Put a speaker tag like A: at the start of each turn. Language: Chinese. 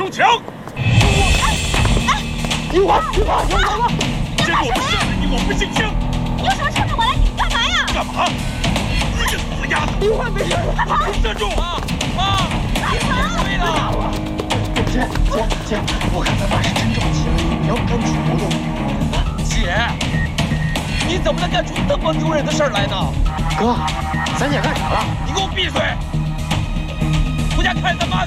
A: 用枪！
B: 你我，你我，
A: 先给我们下来！你我不姓枪！
C: 你有什么冲着我来？你干嘛呀？
A: 干嘛？你这死丫头！
B: 你快别
A: 快跑！站住！
C: 对了，
B: 姐，我看咱爸是真着急了，你要赶紧活动。
D: 姐，你怎么能干出这么丢人的事儿来呢？
B: 哥，咱姐干啥了？
D: 你给我闭嘴！回家看咱妈去。